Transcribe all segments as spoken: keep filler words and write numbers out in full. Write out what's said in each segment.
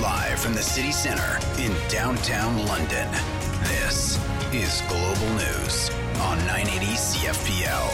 Live from the city centre in downtown London, this is Global News on nine eighty C F P L.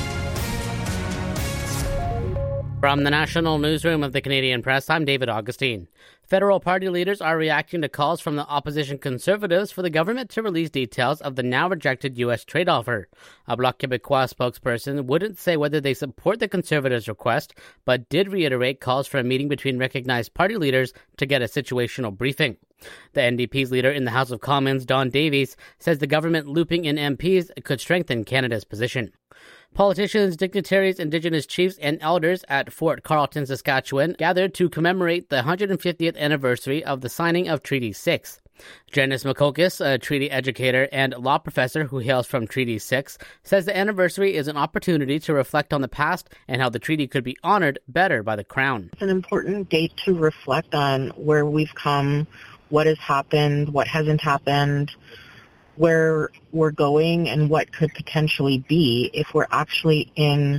From the National Newsroom of the Canadian Press, I'm David Augustine. Federal party leaders are reacting to calls from the opposition Conservatives for the government to release details of the now-rejected U S trade offer. A Bloc Québécois spokesperson wouldn't say whether they support the Conservatives' request, but did reiterate calls for a meeting between recognized party leaders to get a situational briefing. The N D P's leader in the House of Commons, Don Davies, says the government looping in M Ps could strengthen Canada's position. Politicians, dignitaries, Indigenous chiefs, and elders at Fort Carlton, Saskatchewan gathered to commemorate the one hundred fiftieth anniversary of the signing of Treaty six. Janice Makokis, a treaty educator and law professor who hails from Treaty six, says the anniversary is an opportunity to reflect on the past and how the treaty could be honored better by the Crown. It's an important date to reflect on where we've come, what has happened, what hasn't happened, where we're going, and what could potentially be if we're actually in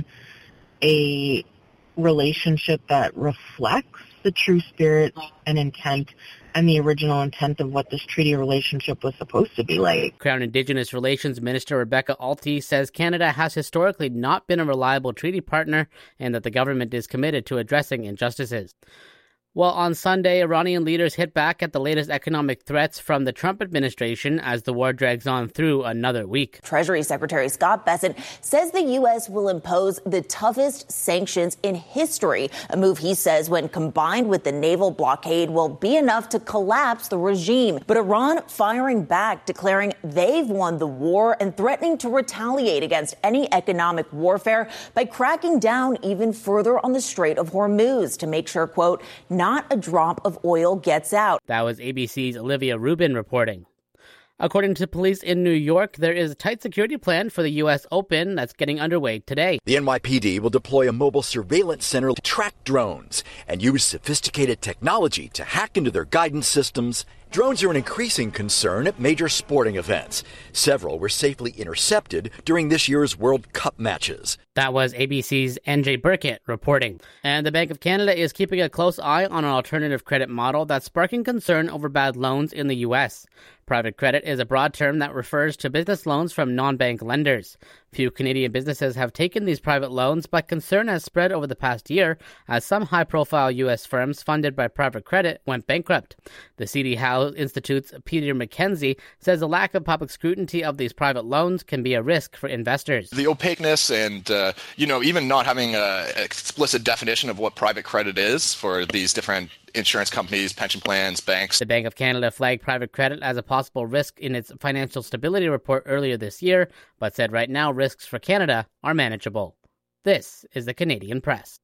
a relationship that reflects the true spirit and intent and the original intent of what this treaty relationship was supposed to be like. Crown Indigenous Relations Minister Rebecca Alty says Canada has historically not been a reliable treaty partner and that the government is committed to addressing injustices. Well, on Sunday, Iranian leaders hit back at the latest economic threats from the Trump administration as the war drags on through another week. Treasury Secretary Scott Bessent says the U S will impose the toughest sanctions in history, a move he says, when combined with the naval blockade, will be enough to collapse the regime. But Iran firing back, declaring they've won the war and threatening to retaliate against any economic warfare by cracking down even further on the Strait of Hormuz to make sure, quote, not Not a drop of oil gets out. That was A B C's Olivia Rubin reporting. According to police in New York, there is a tight security plan for the U S Open that's getting underway today. The N Y P D will deploy a mobile surveillance center to track drones and use sophisticated technology to hack into their guidance systems. Drones are an increasing concern at major sporting events. Several were safely intercepted during this year's World Cup matches. That was A B C's N J Burkett reporting. And the Bank of Canada is keeping a close eye on an alternative credit model that's sparking concern over bad loans in the U S. Private credit is a broad term that refers to business loans from non-bank lenders. Few Canadian businesses have taken these private loans, but concern has spread over the past year as some high-profile U S firms funded by private credit went bankrupt. The C D Howe Institute's Peter McKenzie says the lack of public scrutiny of these private loans can be a risk for investors. The opaqueness and, uh, you know, even not having an explicit definition of what private credit is for these different insurance companies, pension plans, banks. The Bank of Canada flagged private credit as a possible risk in its financial stability report earlier this year, but said right now risks for Canada are manageable. This is the Canadian Press.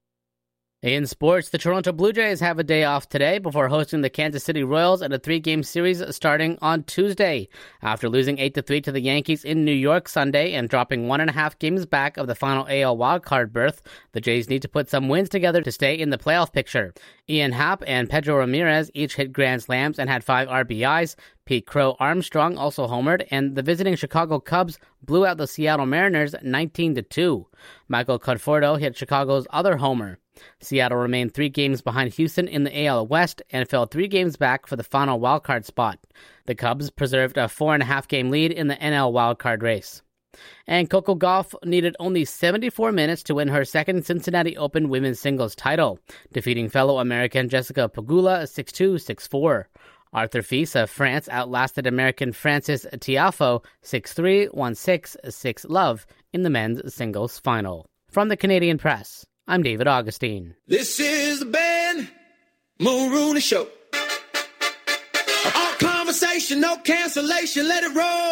In sports, the Toronto Blue Jays have a day off today before hosting the Kansas City Royals at a three-game series starting on Tuesday. After losing eight to three to the Yankees in New York Sunday and dropping one and a half games back of the final A L wildcard berth, the Jays need to put some wins together to stay in the playoff picture. Ian Happ and Pedro Ramirez each hit grand slams and had five R B Is. Pete Crow Armstrong also homered, and the visiting Chicago Cubs blew out the Seattle Mariners nineteen to two. Michael Conforto hit Chicago's other homer. Seattle remained three games behind Houston in the A L West and fell three games back for the final wildcard spot. The Cubs preserved a four and a half game lead in the N L wildcard race. And Coco Gauff needed only seventy-four minutes to win her second Cincinnati Open women's singles title, defeating fellow American Jessica Pegula six two, six four. Arthur Fils of France outlasted American Francis Tiafoe six three, one six, six love in the men's singles final. From the Canadian Press, I'm David Augustine. This is the Ben Mulrooney Show. All conversation, no cancellation, let it roll.